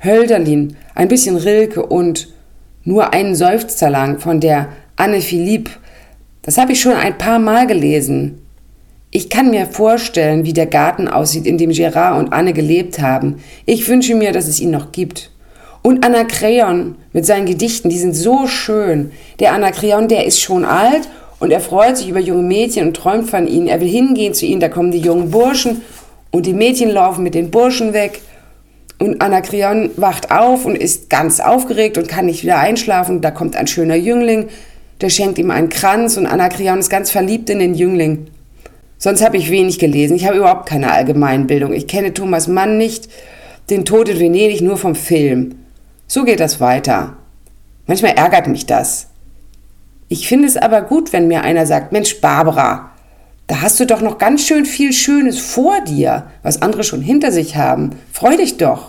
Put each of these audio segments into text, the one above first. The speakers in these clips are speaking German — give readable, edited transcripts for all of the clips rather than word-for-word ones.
Hölderlin, ein bisschen Rilke und Nur einen Seufzer lang von der Anne Philippe. Das habe ich schon ein paar Mal gelesen. Ich kann mir vorstellen, wie der Garten aussieht, in dem Gerard und Anne gelebt haben. Ich wünsche mir, dass es ihn noch gibt. Und Anakreon mit seinen Gedichten, die sind so schön. Der Anakreon, der ist schon alt und er freut sich über junge Mädchen und träumt von ihnen. Er will hingehen zu ihnen, da kommen die jungen Burschen und die Mädchen laufen mit den Burschen weg. Und Anakreon wacht auf und ist ganz aufgeregt und kann nicht wieder einschlafen. Da kommt ein schöner Jüngling, der schenkt ihm einen Kranz und Anakreon ist ganz verliebt in den Jüngling. Sonst habe ich wenig gelesen. Ich habe überhaupt keine Allgemeinbildung. Ich kenne Thomas Mann nicht, den Tod in Venedig nur vom Film. So geht das weiter. Manchmal ärgert mich das. Ich finde es aber gut, wenn mir einer sagt, Mensch, Barbara, da hast du doch noch ganz schön viel Schönes vor dir, was andere schon hinter sich haben. Freu dich doch.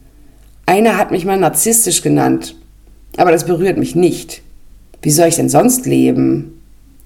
Einer hat mich mal narzisstisch genannt, aber das berührt mich nicht. Wie soll ich denn sonst leben?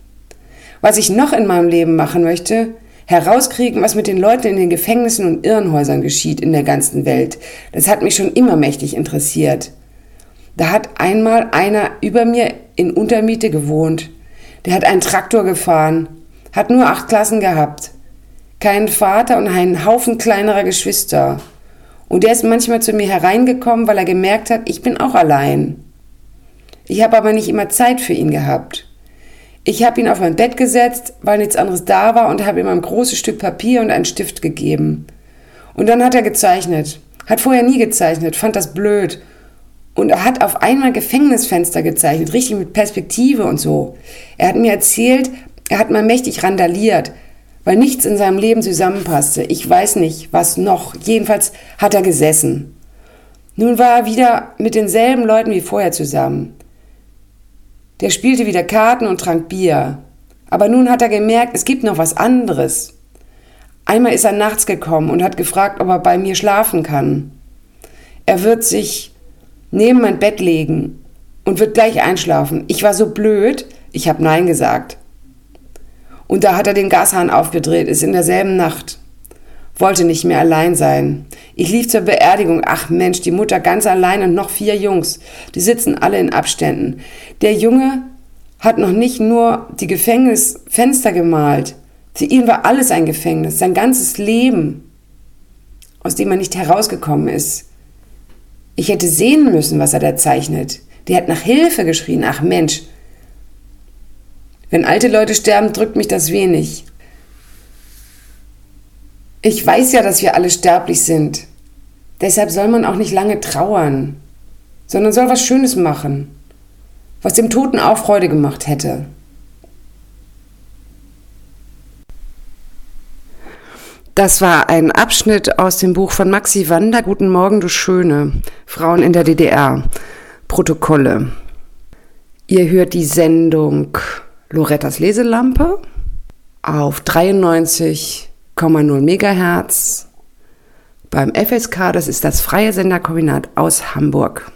Was ich noch in meinem Leben machen möchte, herauskriegen, was mit den Leuten in den Gefängnissen und Irrenhäusern geschieht in der ganzen Welt. Das hat mich schon immer mächtig interessiert. Da hat einmal einer über mir in Untermiete gewohnt. Der hat einen Traktor gefahren, hat nur 8 Klassen gehabt, keinen Vater und einen Haufen kleinerer Geschwister. Und der ist manchmal zu mir hereingekommen, weil er gemerkt hat, ich bin auch allein. Ich habe aber nicht immer Zeit für ihn gehabt. Ich habe ihn auf mein Bett gesetzt, weil nichts anderes da war und habe ihm ein großes Stück Papier und einen Stift gegeben. Und dann hat er gezeichnet, hat vorher nie gezeichnet, fand das blöd. Und er hat auf einmal Gefängnisfenster gezeichnet, richtig mit Perspektive und so. Er hat mir erzählt, er hat mal mächtig randaliert, weil nichts in seinem Leben zusammenpasste. Ich weiß nicht, was noch. Jedenfalls hat er gesessen. Nun war er wieder mit denselben Leuten wie vorher zusammen. Der spielte wieder Karten und trank Bier. Aber nun hat er gemerkt, es gibt noch was anderes. Einmal ist er nachts gekommen und hat gefragt, ob er bei mir schlafen kann. Er wird sich neben mein Bett legen und wird gleich einschlafen. Ich war so blöd, ich habe Nein gesagt. Und da hat er den Gashahn aufgedreht, ist in derselben Nacht. Wollte nicht mehr allein sein. Ich lief zur Beerdigung. Ach Mensch, die Mutter ganz allein und noch 4 Jungs. Die sitzen alle in Abständen. Der Junge hat noch nicht nur die Gefängnisfenster gemalt. Für ihn war alles ein Gefängnis, sein ganzes Leben, aus dem er nicht herausgekommen ist. Ich hätte sehen müssen, was er da zeichnet. Der hat nach Hilfe geschrien. Ach Mensch, wenn alte Leute sterben, drückt mich das wenig. Ich weiß ja, dass wir alle sterblich sind. Deshalb soll man auch nicht lange trauern, sondern soll was Schönes machen, was dem Toten auch Freude gemacht hätte. Das war ein Abschnitt aus dem Buch von Maxi Wander, Guten Morgen, du Schöne, Frauen in der DDR, Protokolle. Ihr hört die Sendung Lorettas Leselampe auf 93,0 Megahertz beim FSK, das ist das Freie Senderkombinat aus Hamburg.